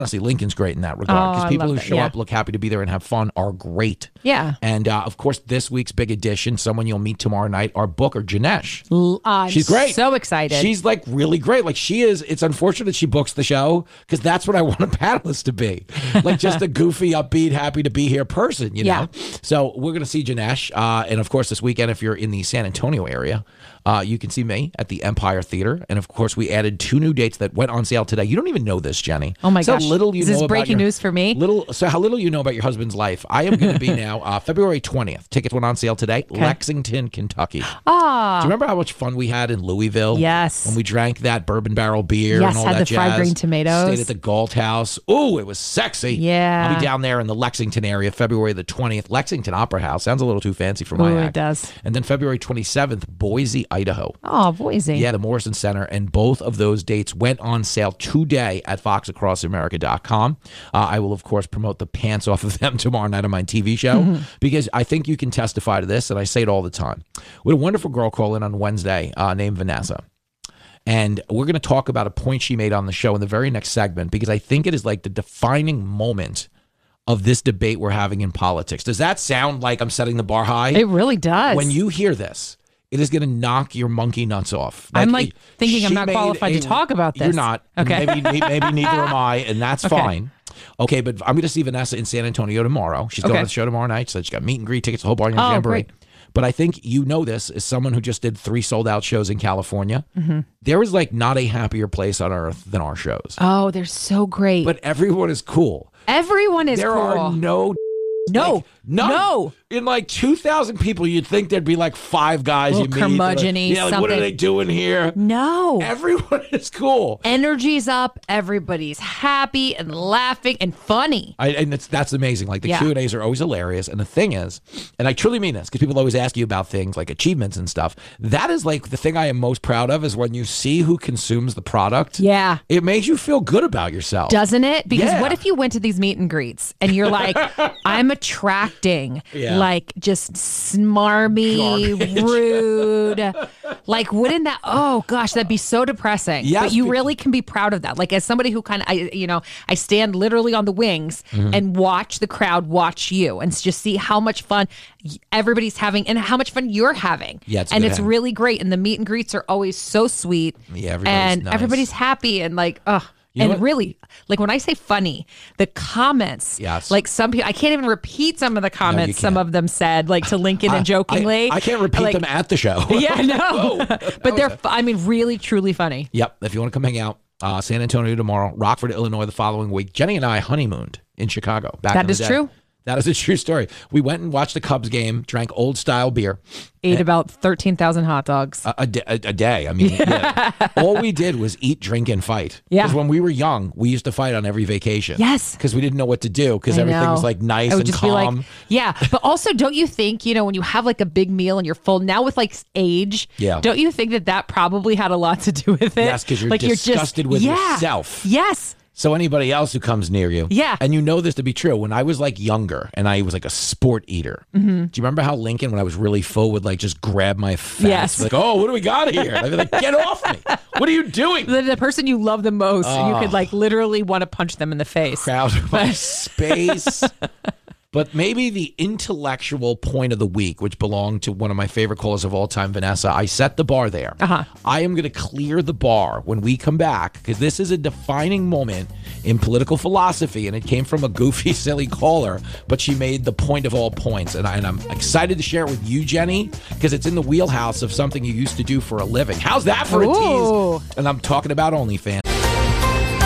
Honestly, Lincoln's great in that regard because people who show up, look happy to be there, and have fun are great. Yeah. And of course, this week's big addition, someone you'll meet tomorrow night, our booker, Janesh. She's great. So excited. She's like really great. Like she is. It's unfortunate she books the show because that's what I want a panelist to be. Like just a goofy, upbeat, happy to be here person, you know? So we're going to see Janesh. And of course, this weekend, if you're in the San Antonio area, you can see me at the Empire Theater. And of course, we added 2 new dates that went on sale today. You don't even know this, Jenny. Oh my gosh. Is this breaking news for me? So how little you know about your husband's life. I am going to be now February 20th. Tickets went on sale today. Okay. Lexington, Kentucky. Do you remember how much fun we had in Louisville? Yes. When we drank that bourbon barrel beer and all that jazz. Had the fried green tomatoes. Stayed at the Galt House. Oh, it was sexy. Yeah. I'll be down there in the Lexington area February the 20th. Lexington Opera House. Sounds a little too fancy for my act. It does. And then February 27th, Boise, Idaho. Oh, Boise. Yeah, the Morrison Center. And both of those dates went on sale today at foxacrossamerica.com. I will, of course, promote the pants off of them tomorrow night on my TV show because I think you can testify to this, and I say it all the time. We had a wonderful girl call in on Wednesday named Vanessa. And we're going to talk about a point she made on the show in the very next segment because I think it is like the defining moment of this debate we're having in politics. Does that sound like I'm setting the bar high? It really does. When you hear this, it is going to knock your monkey nuts off. I'm thinking I'm not qualified to talk about this. You're not. Okay. Maybe neither am I, and that's fine. Okay, but I'm going to see Vanessa in San Antonio tomorrow. She's going to the show tomorrow night. So she's got meet and greet tickets, the whole bar, jamboree. Great. But I think you know this as someone who just did 3 sold-out shows in California. There is like not a happier place on earth than our shows. Oh, they're so great. But everyone is cool. Everyone is cool. There are no... No. In like 2,000 people, you'd think there'd be like 5 guys you meet. Curmudgeon-y, like, what are they doing here? No. Everyone is cool. Energy's up. Everybody's happy and laughing and funny. And that's amazing. Like the Q&As are always hilarious. And the thing is, and I truly mean this because people always ask you about things like achievements and stuff. That is like the thing I am most proud of is when you see who consumes the product. Yeah. It makes you feel good about yourself. Doesn't it? Because what if you went to these meet and greets and you're like, I'm attracting like just smarmy, rude. Like, wouldn't that, oh gosh, that'd be so depressing. Yes, but you really can be proud of that. Like as somebody who kind of, I stand literally on the wings and watch the crowd watch you and just see how much fun everybody's having and how much fun you're having. Yeah, it's really great. And the meet and greets are always so sweet. Yeah, everybody's happy and like, really, like when I say funny, the comments, like some people, I can't even repeat some of the comments some of them said, like to Lincoln and jokingly. I can't repeat them at the show. Yeah, no. But they're, really, truly funny. Yep. If you want to come hang out, San Antonio tomorrow, Rockford, Illinois the following week. Jenny and I honeymooned in Chicago. That is true. That is a true story. We went and watched the Cubs game, drank old style beer. Ate about 13,000 hot dogs. A day. I mean, all we did was eat, drink, and fight. Yeah. Because when we were young, we used to fight on every vacation. Yes. Because we didn't know what to do because everything was like nice and calm. But also don't you think, when you have like a big meal and you're full, now with like age, don't you think that probably had a lot to do with it? Yes, because you're disgusted with yourself. Yes. So anybody else who comes near you. Yeah. And you know this to be true. When I was like younger and I was like a sport eater, do you remember how Lincoln, when I was really full, would like just grab my fat? Yes. Like, oh, what do we got here? And I'd be like, get off me. What are you doing? The person you love the most, you could like literally want to punch them in the face. Crowd my space. But maybe the intellectual point of the week, which belonged to one of my favorite callers of all time, Vanessa, I set the bar there. I am going to clear the bar when we come back because this is a defining moment in political philosophy, and it came from a goofy, silly caller, but she made the point of all points. And I'm excited to share it with you, Jenny, because it's in the wheelhouse of something you used to do for a living. How's that for a tease? And I'm talking about OnlyFans.